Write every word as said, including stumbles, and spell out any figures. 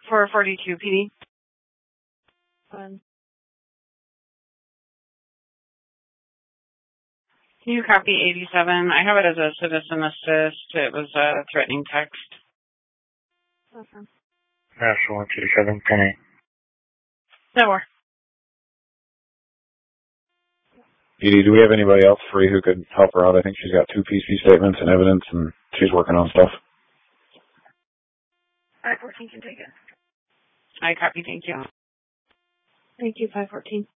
four forty-two P D. Um, Can you copy eighty-seven? I have it as a citizen assist. It was a threatening text. awesome. National one two seven, Penny. No more. Edie, do we have anybody else free who could help her out? I think she's got two P C statements and evidence, and she's working on stuff. five fourteen can take it. I copy. Thank you. Thank you, five fourteen.